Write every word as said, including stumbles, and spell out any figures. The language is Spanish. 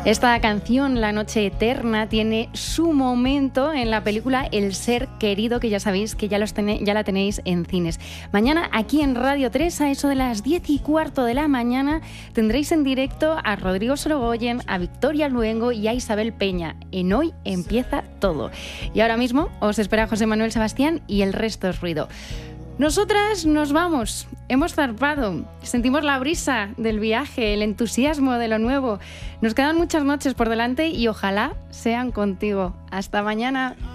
Esta canción, La Noche Eterna, tiene su momento en la película El Ser Querido, que ya sabéis que ya, los tené, ya la tenéis en cines. Mañana aquí en Radio tres, a eso de las diez y cuarto de la mañana, tendréis en directo a Rodrigo Sorogoyen, a Victoria Luengo y a Isabel Peña. En Hoy Empieza Todo. Y ahora mismo os espera José Manuel Sebastián y el resto es ruido. Nosotras nos vamos, hemos zarpado, sentimos la brisa del viaje, el entusiasmo de lo nuevo. Nos quedan muchas noches por delante y ojalá sean contigo. Hasta mañana.